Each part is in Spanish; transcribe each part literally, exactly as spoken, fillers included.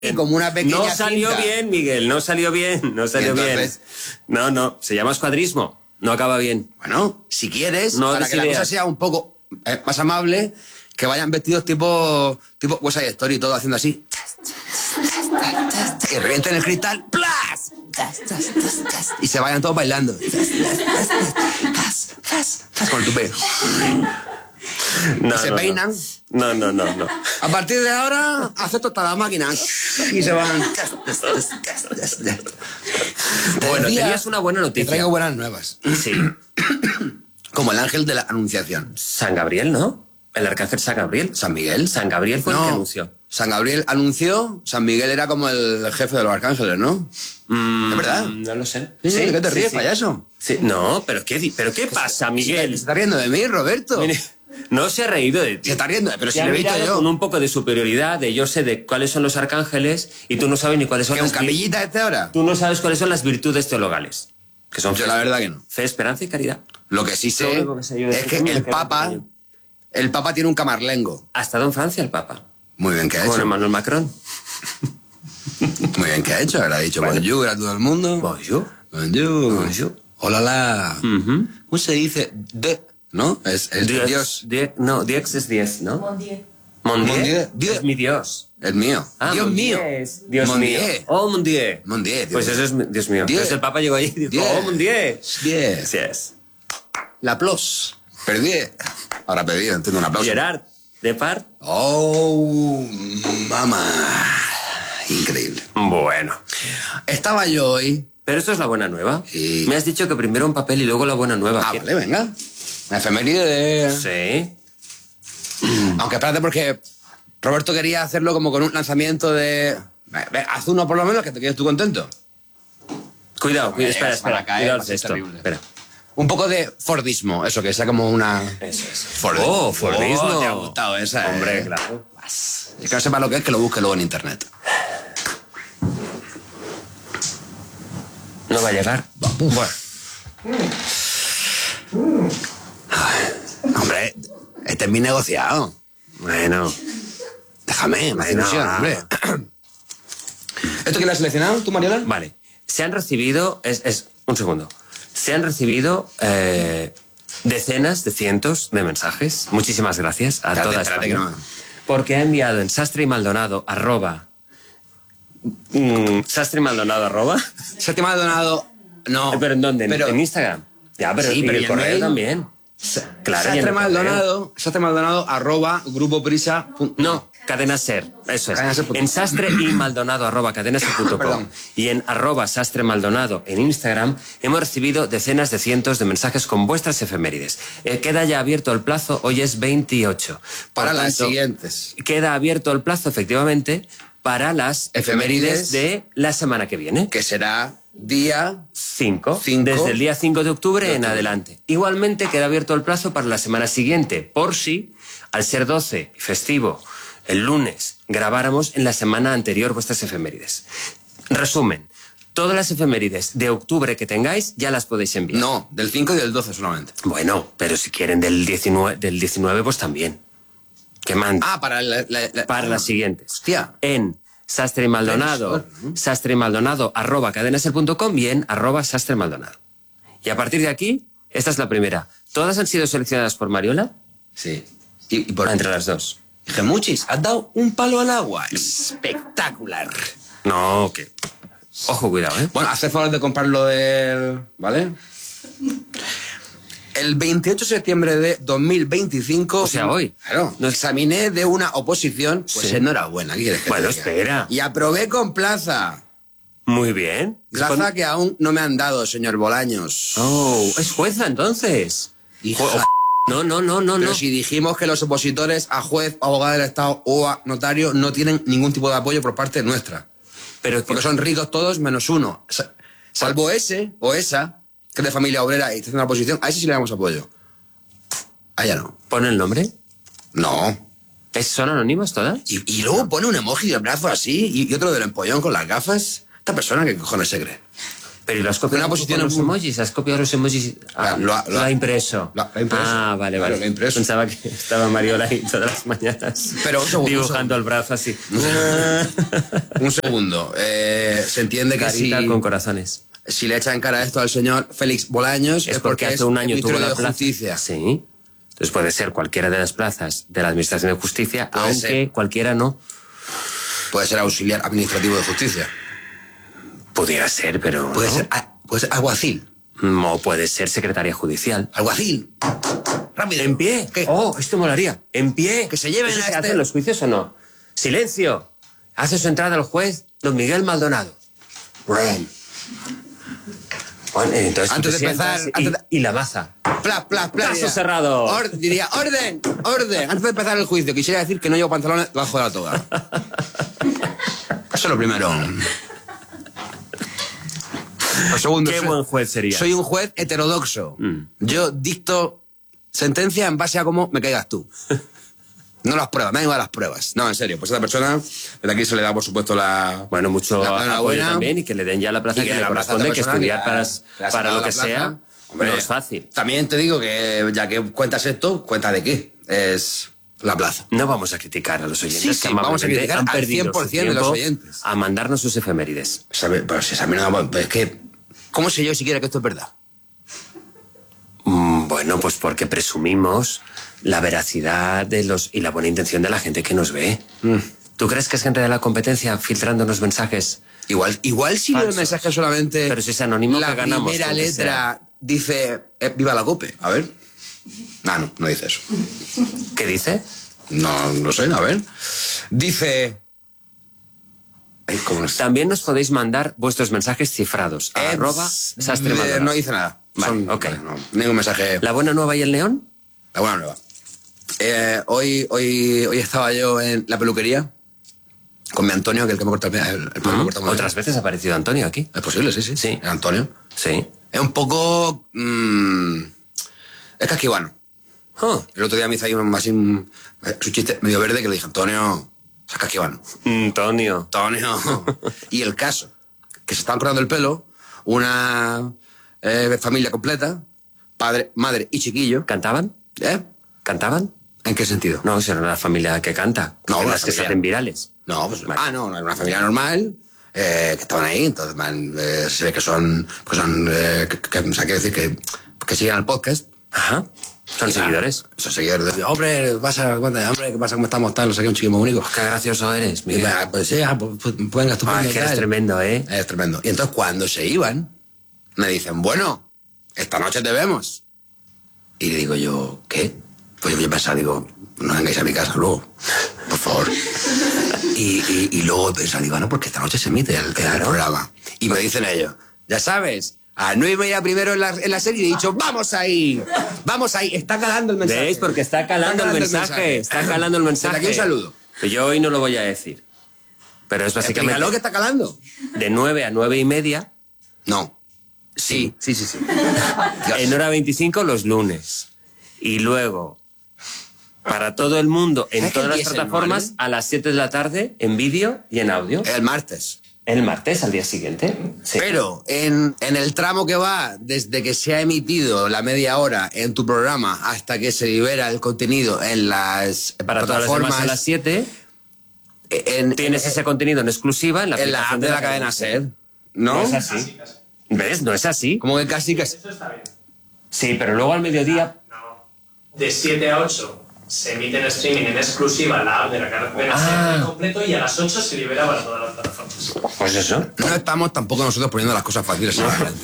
Y como una pequeña No salió cinta. bien, Miguel, no salió bien, no salió entonces? bien. No, no, se llama escuadrismo, no acaba bien. Bueno, si quieres, No para des que la ideas. cosa sea un poco eh, más amable, que vayan vestidos tipo tipo West Side Story, todo haciendo así. Y revienten el cristal, ¡plas! Y se vayan todos bailando. Con el tupé. No, Y se no, peinan. No, no, no, no. A partir de ahora, acepto hasta las máquinas. Y se van. Bueno, decía tenías una buena Te noticia. traigo buenas nuevas. Sí. Como el ángel de la anunciación. San Gabriel, ¿no? El arcángel San Gabriel. ¿San Miguel? San Gabriel fue el No. que anunció. San Gabriel anunció, San Miguel era como el jefe de los arcángeles, ¿no? Mm, ¿Es verdad? No lo sé. Sí, ¿de qué te sí, ríes, sí. payaso? Sí. No, pero ¿qué, di- pero ¿qué pasa, Se Miguel? está riendo de mí, Roberto. Mire, no se ha reído de ti. Se está riendo, pero si Te ha lo he visto mirado yo. con un poco de superioridad, de yo sé de cuáles son los arcángeles y tú no sabes ni cuáles son ¿Que un las vir- capillita este ahora? Tú no sabes cuáles son las virtudes teologales. Que son Yo fe- la verdad que no. Fe, esperanza y caridad. Lo que sí Lo sé único que sé yo de es este que tema el me queda Papa, pequeño. el Papa tiene un camarlengo. Ha estado en Francia el Papa. Muy bien que ha Con hecho. Emmanuel Macron. Muy bien que ha hecho. Le ha dicho Bueno. bonjour a todo el mundo. Bonjour. Bonjour. Bonjour. Hola, la. Ujú. ¿Cómo se dice? De, ¿no? Es, es Dios. Dios. Die- no, Dios es diez, ¿no? Mon Dieu. Mon Dieu. Mon Dieu. Dios. Es mi Dios. El mío. Ah, Dios Mon mío. Dieu es Dios Mon mío. Dieu. Oh, mon Dieu. Mon Dieu, Dios Pues mío. eso es mi- Dios mío. Dieu. Entonces el Papa llegó allí y dijo, Dieu. oh, mon Dieu. Diez. Así es. La plus. Perdí. Ahora perdí, entiendo un aplauso. Gerard, de par. Oh, mamá. Increíble. Bueno. Estaba yo hoy. Pero esto es la buena nueva. Sí. Me has dicho que primero un papel y luego la buena nueva. Ah, ¿Qué- vale, venga. La efeméride de... Sí. Aunque espérate porque Roberto quería hacerlo como con un lanzamiento de... Ve, ve, haz uno por lo menos que te quedes tú contento. Cuidado, cuidado. Eh, Espera, para espera. caer, Cuidado va a de ser esto. terrible. Espera. Un poco de Fordismo, eso, que sea como una... Eso es. Fordismo. Oh, Fordismo. Oh, te ha gustado esa, eh. Hombre, claro. El que no sepa lo que es, que lo busque luego en internet. No va a llegar. Bueno. Hombre, este es mi negociado. Bueno. Déjame, me hace Bueno, ilusión, va. hombre. ¿Esto quién lo has seleccionado, tú, Mariola? Vale. Se han recibido... Es, es, un segundo. Se han recibido eh, decenas de cientos de mensajes. Muchísimas gracias a Espérate, toda espérate, España. que no- Porque ha enviado en Sastre y Maldonado arroba... mm, Sastre y Maldonado arroba... Se te me ha donado... No. Eh, ¿Pero en dónde? ¿En- Pero- ¿En Instagram? Ya, pero, Sí, y pero el ¿y el correo mail? también. Claro, y en Sastre el correo. Maldonado, Sastre Maldonado, arroba, grupo prisa... pun- No, Cadena Ser, eso es. Cadena Ser punto com. En Sastre y Maldonado arroba cadenaser punto com Perdón. y en arroba Sastre Maldonado en Instagram hemos recibido decenas de cientos de mensajes con vuestras efemérides. Eh, queda ya abierto el plazo, hoy es veintiocho. Por Para las tanto, siguientes. Queda abierto el plazo, efectivamente, para las Efemérides. efemérides de la semana que viene. Que será día... Cinco, Cinco. desde el día cinco de octubre De en octubre. adelante. Igualmente queda abierto el plazo para la semana siguiente, por si, al ser doce, festivo, el lunes, grabáramos en la semana anterior vuestras efemérides. Resumen, todas las efemérides de octubre que tengáis ya las podéis enviar. No, del cinco y del doce solamente. Bueno, pero si quieren del diecinueve, del diecinueve pues también. Que manden. Ah, para la... la- la- para las siguientes. Hostia. En Sastre y Maldonado, Sastre y Maldonado, arroba cadenaser punto com y en arroba Sastre Maldonado. Y a partir de aquí, esta es la primera. ¿Todas han sido seleccionadas por Mariola? Sí. Y, y por... Ah, entre las dos. Gemuchis, has dado un palo al agua. Espectacular. No, que... Ojo, cuidado, ¿eh? Bueno, hacer favor de comprarlo del... ¿Vale? El veintiocho de septiembre de dos mil veinticinco... O sea, hoy. Claro. No es- Examiné de una oposición. Pues Sí. enhorabuena. ¿Qué quieres que Bueno, te diga? espera. Y aprobé con plaza. Muy bien. Plaza que aún no me han dado, señor Bolaños. Oh, es jueza entonces. Hija. Jo- No, no, no, no, Pero no. si dijimos que los opositores a juez, abogado del Estado o a notario no tienen ningún tipo de apoyo por parte nuestra. Pero Porque son ricos todos menos uno. Sa- Salvo ese o esa, que es de familia obrera y está en una oposición, a ese sí le damos apoyo. A ella no. ¿Pone el nombre? No. ¿Es- ¿Son anónimas todas? Y, y luego pone un emoji del brazo así y, y otro del empollón con las gafas. Esta persona, ¿qué cojones se cree? Pero ¿y lo has copiado Una tú posición con los muy- emojis? ¿Has copiado los emojis? Ah, Lo ha- lo, lo ha- ha impreso. lo ha- lo ha impreso. Ah, vale, Claro, vale. lo ha impreso. Pensaba que estaba Mariola ahí todas las mañanas Pero un segundo, un dibujando segundo. el brazo así. Un segundo. Eh, se entiende que si, Carita con corazones. si le echan cara esto al señor Félix Bolaños Es porque hace un año tuvo Ministerio la de plaza. Justicia. Sí. Entonces puede ser cualquiera de las plazas de la Administración de Justicia, Puede aunque ser. cualquiera no. Puede ser auxiliar administrativo de justicia. Pudiera ser, pero Puede no. ser, ah, puede ser alguacil. Mm, O puede ser secretaria judicial. Alguacil. Rápido. ¿En pie? ¿Qué? Oh, esto molaría. ¿En pie? Que se lleven ¿Eso a se este- hace en los juicios o no? ¡Silencio! Hace su entrada el juez don Miguel Maldonado. Bueno, entonces tú Antes te de empezar, sientas y, antes de- y la maza. Plas, plas, plas. Caso diría. cerrado. Or- diría, orden, orden. Antes de empezar el juicio, quisiera decir que no llevo pantalones debajo de la toga. Eso es lo primero. Lo segundo. Qué soy- buen juez serías. Soy un juez heterodoxo. Mm. Yo dicto sentencia en base a cómo me caigas tú. No las pruebas, me da igual las pruebas. No, en serio, pues a esta persona, desde aquí se le da, por supuesto, la... Bueno, mucho la apoyo enhorabuena. también y que le den ya la plaza Y que, que le la plaza corresponde, a que esta persona estudiar que para, ha- que ha para sacado lo que la plaza. sea Hombre, no es fácil. También te digo que, ya que cuentas esto, cuenta de qué. Es la plaza. No vamos a criticar a los oyentes Sí, que sí, vamos a amablemente criticar han al perdido cien por su cien de los tiempo oyentes. a mandarnos sus efemérides. ¿Sabe? Pero si esa mí no, pues es que... ¿Cómo sé yo siquiera que esto es verdad? Mm, Bueno, pues porque presumimos la veracidad de los y la buena intención de la gente que nos ve. Mm. ¿Tú crees que es gente de la competencia filtrándonos mensajes? Igual, igual si el Falsos. mensaje solamente... Pero si es anónimo, la que ganamos, primera con que letra dice eh, viva la COPE. A ver. Ah, no, no dice eso. ¿Qué dice? No, no sé, a ver. Dice... Ay, ¿cómo no está? También nos podéis mandar vuestros mensajes cifrados a Eh, arroba sastre eh, Maldonado. No dice nada. Vale, ok. vale, no, ningún mensaje. ¿La buena nueva y el neón? La buena nueva. Eh, hoy, hoy, hoy estaba yo en la peluquería con mi Antonio, que es el que me corta el, el, el pelo me Mm, corta muy bien. Otras veces ha aparecido Antonio aquí. Es posible, sí, sí. Sí. El Antonio. Sí. Es un poco... mm, es casquivano. Oh, El otro día me hizo ahí un, así un, eh, su chiste medio verde que le dije, Antonio, es casquivano. Antonio. Antonio. Y el caso, que se estaban cortando el pelo, una eh, familia completa, padre, madre y chiquillo. ¿Cantaban? ¿Eh? ¿Cantaban? ¿En qué sentido? No, es una familia que canta. No, en una las que se familia. hacen virales. No, pues, Vale. ah, no, no, era una familia normal, eh, que estaban ahí, entonces man, eh, se ve que son, pues son, eh, que, que, o sea, quiero decir que, que siguen al podcast. Ajá. Son Y, seguidores. ah, Son seguidores. De, hombre, ¿qué pasa? Hombre, ¿qué pasa? ¿Cómo estamos? Tal, no sé qué, un chico muy único. Qué gracioso eres, Y, Miguel. ah, pues sí, ah, pues, pues, venga, estupendo. Ah, es que eres tal. tremendo, ¿eh? Es tremendo. Y entonces cuando se iban, me dicen, bueno, esta noche te vemos. Y le digo yo, ¿qué? Pues yo pensaba, digo, no vengáis a mi casa luego, por favor. Y, y, y luego pensaba, digo, no, porque esta noche se emite el, el programa. Y me dicen ellos, ya sabes, a nueve y media primero en la, en la serie, y he dicho, vamos ahí, vamos ahí, está calando el mensaje. ¿Veis? Porque está calando, el, mensaje, Está calando el mensaje. Desde aquí un saludo. Pero yo hoy no lo voy a decir. Pero es básicamente Explícalo que está calando. de nueve a nueve y media. No. Sí, sí, sí, sí. Dios. En hora veinticinco los lunes. Y luego, para todo el mundo, en ¿Sabes todas qué las día es el plataformas, lunes? a las siete de la tarde, en vídeo y en audio. El martes. El martes, al día siguiente. Sí. Pero en, en el tramo que va desde que se ha emitido la media hora en tu programa hasta que se libera el contenido en las Para todas las demás plataformas, a las siete, en, tienes en- ese contenido en exclusiva en la en la app aplicación de la cadena SER, ¿no? No es así. ¿Ves? No es así. Como que casi que... Eso está bien. Sí, pero luego al mediodía... No. De siete a ocho se emite en streaming en exclusiva en la app de la cadena Ah. SER completo y a las ocho se libera para todas las plataformas. Pues eso. No estamos tampoco nosotros poniendo las cosas fáciles a la gente.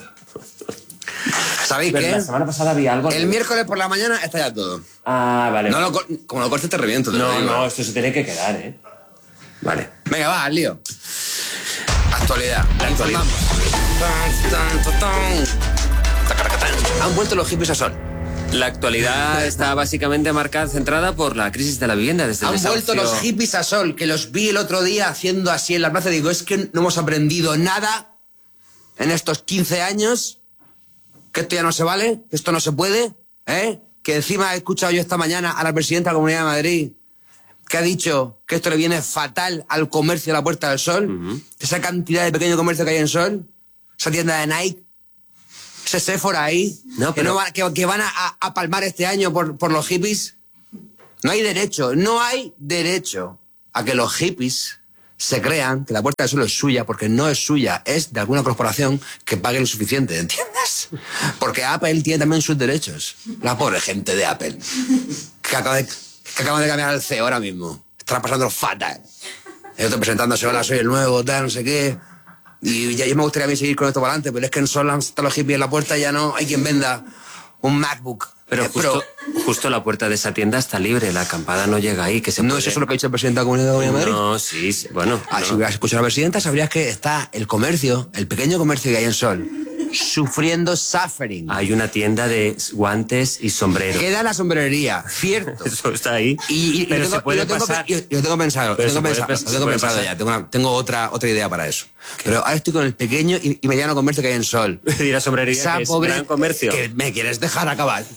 ¿Sabéis Pero qué? la semana pasada había algo... El miércoles por la mañana está ya todo. Ah, vale. No lo, cor- como lo cortes te reviento. te lo no, digo. no, esto se tiene que quedar, ¿eh? Vale. Venga, va, al lío. Actualidad. La actualidad. Tan, tan, tan, tan. Tacaracatán. Han vuelto los hippies a sol. La actualidad está básicamente marcada, centrada por la crisis de la vivienda desde el Han vuelto desahucio- los hippies a sol, que los vi el otro día haciendo así en la plaza. Digo, es que no hemos aprendido nada en estos quince años, que esto ya no se vale, que esto no se puede, ¿eh? Que encima he escuchado yo esta mañana a la presidenta de la Comunidad de Madrid, que ha dicho que esto le viene fatal al comercio de la Puerta del Sol, esa cantidad de pequeño comercio que hay en Sol. esa tienda de Nike, ese Sephora ahí, No, que, pero- no va- que, que van a, a palmar este año por, por los hippies. No hay derecho, no hay derecho a que los hippies se crean que la Puerta del Sol es suya, porque no es suya, es de alguna corporación que pague lo suficiente, ¿entiendes? Porque Apple tiene también sus derechos. La pobre gente de Apple, que acaba de, que acaba de cambiar al C E O ahora mismo. Están pasando fatal. Yo estoy presentándose, hola, soy el nuevo, tal, no sé qué. Y ya yo me gustaría a mí seguir con esto para adelante, pero es que en Sol están los hippies en la puerta, ya no hay quien venda un MacBook. Pero Eh, justo, justo la puerta de esa tienda está libre, la acampada no llega ahí. Que se ¿No puede... es eso lo que ha dicho el presidente de la Comunidad de Madrid? No, sí, sí, bueno. Ah, no. Si hubieras escuchado a la presidenta, sabrías que está el comercio, el pequeño comercio que hay en Sol, sufriendo suffering. Hay una tienda de guantes y sombreros. Queda la sombrerería, cierto. Eso está ahí. Y, y- pero y lo se tengo, puede y lo tengo, pasar. pe- y- y lo tengo pensado, Pero lo tengo se puede pensado, pas- lo se tengo puede pensado pasar. ya. Tengo, una- tengo otra, otra idea para eso. Pero ahora estoy con el pequeño y, y mediano comercio que hay en Sol. Y la sombrería Esa que es pobre- gran comercio. Que me quieres dejar acabar.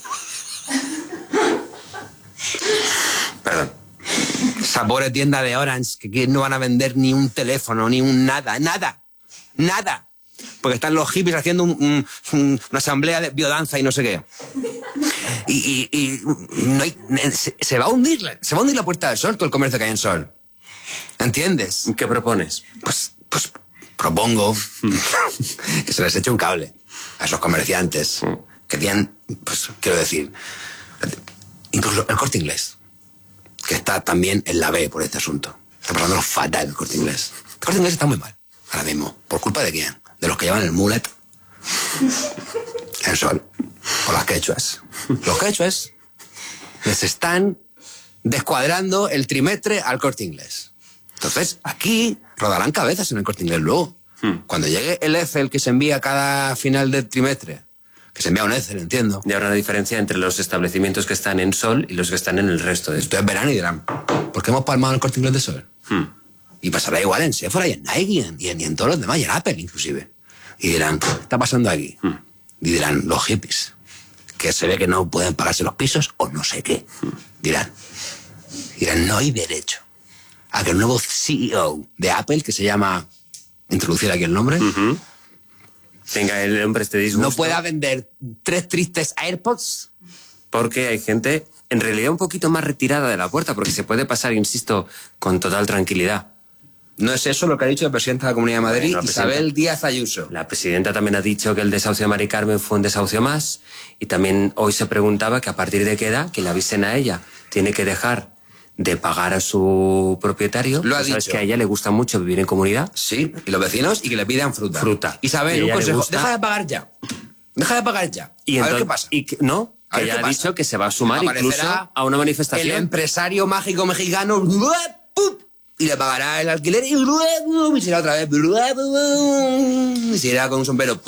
Perdón. Esa pobre tienda de Orange que, que no van a vender ni un teléfono, ni un nada, nada, nada. Porque están los hippies haciendo un- un- un- una asamblea de biodanza y no sé qué. Y, y- y no hay- se, se va a hundir, la- se va a hundir la Puerta del Sol, todo el comercio que hay en Sol. ¿Entiendes? ¿Qué propones? Pues, pues propongo que se les eche un cable a esos comerciantes que tienen, pues quiero decir, incluso el Corte Inglés, que está también en la B por este asunto. Está pasándolo fatal el Corte Inglés. El Corte Inglés está muy mal, ahora mismo. ¿Por culpa de quién? De los que llevan el mullet en Sol. O las quechuas. Los quechuas les están descuadrando el trimestre al Corte Inglés. Entonces, aquí rodarán cabezas en el Corte Inglés luego. Hmm. Cuando llegue el Excel que se envía cada final del trimestre, que se envía un Excel, entiendo. Y habrá una diferencia entre los establecimientos que están en Sol y los que están en el resto de esto. Entonces verán y dirán, ¿por qué hemos palmado el Corte Inglés de Sol? Hmm. Y pasará igual en Sephora y en Nike y en, y en, y en todos los demás, y en Apple inclusive. Y dirán, ¿qué está pasando aquí? Hmm. Y dirán, los hippies, que se ve que no pueden pagarse los pisos o no sé qué. Dirán, dirán, no hay derecho a que el nuevo C E O de Apple, que se llama, introducir aquí el nombre, Ujú. Tenga el hombre este disgusto. no pueda vender tres tristes AirPods. Porque hay gente, en realidad, un poquito más retirada de la puerta, porque se puede pasar, insisto, con total tranquilidad. No es eso lo que ha dicho el presidente de la Comunidad de Madrid, Bueno, Isabel presidenta. Díaz Ayuso. La presidenta también ha dicho que el desahucio de Mari Carmen fue un desahucio más, y también hoy se preguntaba que a partir de qué edad, que le avisen a ella, tiene que dejar de pagar a su propietario. Lo ha Tú sabes dicho. que a ella le gusta mucho vivir en comunidad. Sí, y los vecinos, y que le pidan fruta. Fruta. Isabel, Y a un ella le consejo, gusta- deja de pagar ya. Deja de pagar ya. Y a ver entonces- qué pasa. Y que, no, A que ver ella qué ha pasa. dicho que se va a sumar incluso Aparecerá a una El manifestación. empresario mágico mexicano ¡pup! Y le pagará el alquiler y luego y será otra vez y se irá con un sombrero.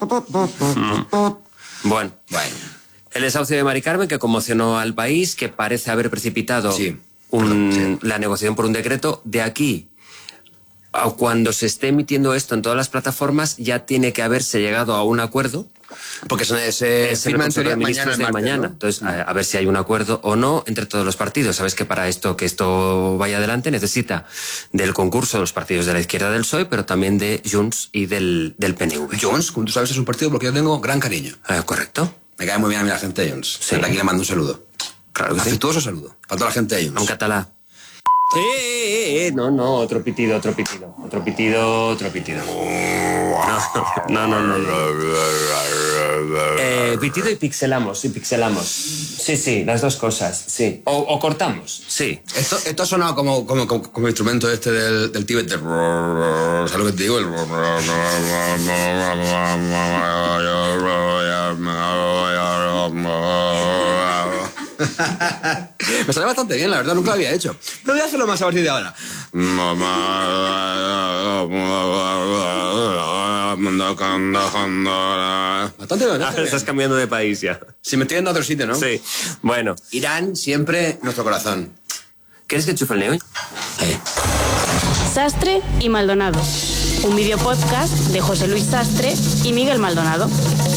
Bueno, Bueno, el desahucio de Mari Carmen que conmocionó al país, que parece haber precipitado Sí. un- Perdón, la negociación por un decreto. De aquí a cuando se esté emitiendo esto en todas las plataformas, ya tiene que haberse llegado a un acuerdo. porque se, se Es el firma en Consejo teoría de mañana. Ministros el de martes, mañana. ¿no? Entonces, a, a ver si hay un acuerdo o no entre todos los partidos. Sabes que para esto que esto vaya adelante necesita del concurso de los partidos de la izquierda del P S O E, pero también de Junts y del, del P N V. Junts, como tú sabes, es un partido porque yo tengo gran cariño. Eh, ¿Correcto? Me cae muy bien a mí la gente de Junts. Sí. Desde aquí le mando un saludo. Claro que sí. Afectuoso saludo para toda la gente de A un Junts. catalá. Sí, eh, eh, no, no, otro pitido, otro pitido, otro pitido, otro pitido. No, no, no, no. no. Eh, pitido y pixelamos, y pixelamos. Sí, sí, las dos cosas, sí. O, o cortamos, sí. Esto, esto ha sonado como, como, como, como instrumento este del, del Tíbet. del- ¿Sabes lo que te digo? El... Me sale bastante bien, la verdad, nunca lo había hecho. Pero voy a hacerlo más a partir de ahora. Bastante bien. Ahora estás cambiando de país ya. Si me estoy yendo a otro sitio, ¿no? Sí. Bueno, Irán siempre nuestro corazón. ¿quieres que enchufe el neo? Eh. Sastre y Maldonado. Un video podcast de José Luis Sastre y Miguel Maldonado.